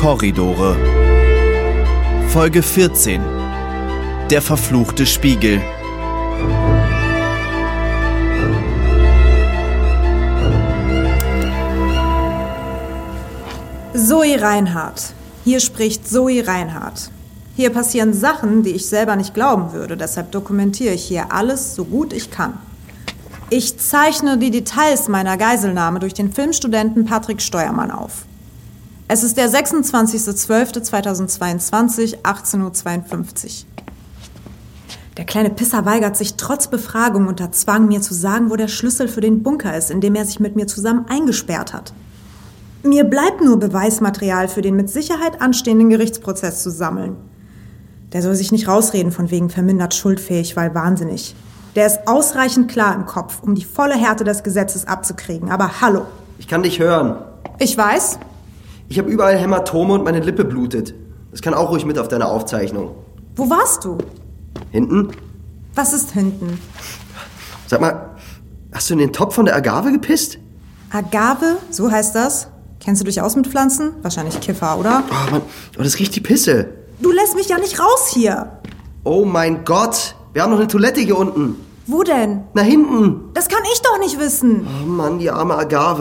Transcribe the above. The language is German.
Korridore. Folge 14. Der verfluchte Spiegel. Zoe Reinhardt. Hier spricht Zoe Reinhardt. Hier passieren Sachen, die ich selber nicht glauben würde. Deshalb dokumentiere ich hier alles so gut ich kann. Ich zeichne die Details meiner Geiselnahme durch den Filmstudenten Patrick Steuermann auf. Es ist der 26.12.2022, 18:52 Uhr. Der kleine Pisser weigert sich trotz Befragung unter Zwang, mir zu sagen, wo der Schlüssel für den Bunker ist, in dem er sich mit mir zusammen eingesperrt hat. Mir bleibt nur Beweismaterial für den mit Sicherheit anstehenden Gerichtsprozess zu sammeln. Der soll sich nicht rausreden von wegen vermindert schuldfähig, weil wahnsinnig. Der ist ausreichend klar im Kopf, um die volle Härte des Gesetzes abzukriegen. Aber hallo. Ich kann dich hören. Ich weiß. Ich habe überall Hämatome und meine Lippe blutet. Das kann auch ruhig mit auf deine Aufzeichnung. Wo warst du? Hinten? Was ist hinten? Sag mal, hast du in den Topf von der Agave gepisst? Agave? So heißt das? Kennst du dich aus mit Pflanzen? Wahrscheinlich Kiffer, oder? Oh Mann, oh, das riecht die Pisse. Du lässt mich ja nicht raus hier. Oh mein Gott, wir haben noch eine Toilette hier unten. Wo denn? Na, hinten. Das kann ich doch nicht wissen. Oh Mann, die arme Agave.